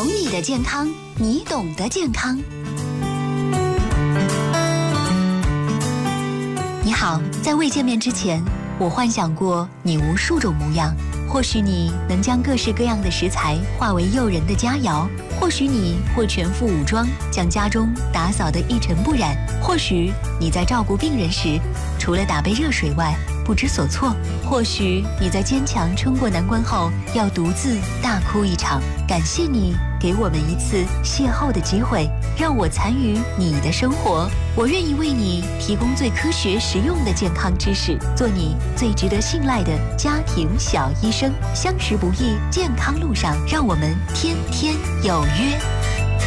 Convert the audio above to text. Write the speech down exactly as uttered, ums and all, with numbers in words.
懂你的健康，你懂得健康。你好，在未见面之前，我幻想过你无数种模样。或许你能将各式各样的食材化为诱人的佳肴，或许你会全副武装，将家中打扫得一尘不染，或许你在照顾病人时，除了打杯热水外不知所措，或许你在坚强撑过难关后要独自大哭一场。感谢你给我们一次邂逅的机会，让我参与你的生活。我愿意为你提供最科学实用的健康知识，做你最值得信赖的家庭小医生。相识不易，健康路上让我们天天有约。